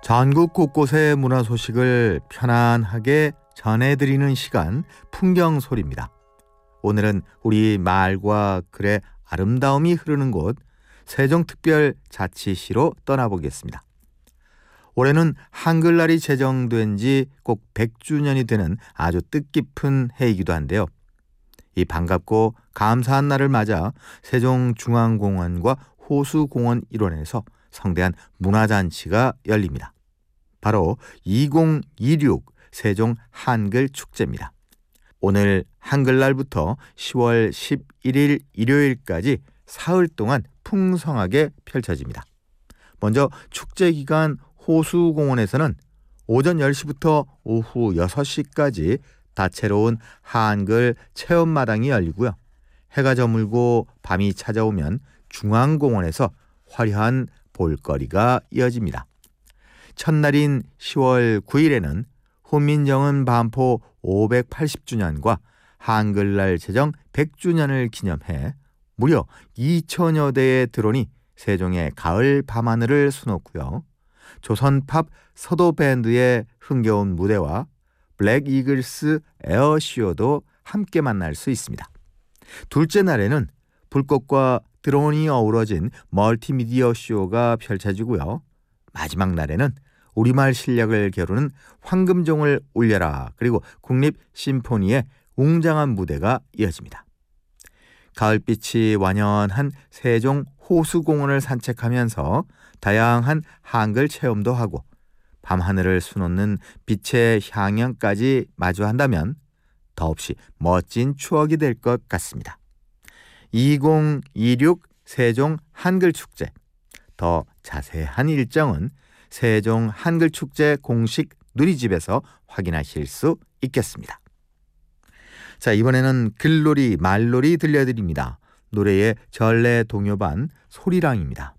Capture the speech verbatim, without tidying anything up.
전국 곳곳의 문화 소식을 편안하게 전해드리는 시간, 풍경소리입니다. 오늘은 우리 말과 글의 아름다움이 흐르는 곳 세종특별자치시로 떠나보겠습니다. 올해는 한글날이 제정된 지 꼭 백 주년이 되는 아주 뜻깊은 해이기도 한데요. 이 반갑고 감사한 날을 맞아 세종중앙공원과 호수공원 일원에서 성대한 문화잔치가 열립니다. 바로 이천이십육 세종 한글축제입니다. 오늘 한글날부터 시월 십일일 일요일까지 사흘 동안 풍성하게 펼쳐집니다. 먼저 축제 기간 호수공원에서는 오전 열 시부터 오후 여섯 시까지 다채로운 한글 체험마당이 열리고요. 해가 저물고 밤이 찾아오면 중앙공원에서 화려한 볼거리가 이어집니다. 첫날인 시월 구일에는 훈민정음 반포 오백팔십 주년과 한글날 제정 백 주년을 기념해 무려 이천여 대의 드론이 세종의 가을 밤하늘을 수놓고요. 조선팝 서도밴드의 흥겨운 무대와 블랙 이글스 에어쇼도 함께 만날 수 있습니다. 둘째 날에는 불꽃과 드론이 어우러진 멀티미디어 쇼가 펼쳐지고요. 마지막 날에는 우리말 실력을 겨루는 황금종을 울려라, 그리고 국립 심포니의 웅장한 무대가 이어집니다. 가을빛이 완연한 세종 호수공원을 산책하면서 다양한 한글 체험도 하고 밤하늘을 수놓는 빛의 향연까지 마주한다면 더없이 멋진 추억이 될 것 같습니다. 이천이십육 세종 한글축제, 더 자세한 일정은 세종 한글축제 공식 누리집에서 확인하실 수 있겠습니다. 자, 이번에는 글놀이, 말놀이 들려드립니다. 노래의 전래 동요반 소리랑입니다.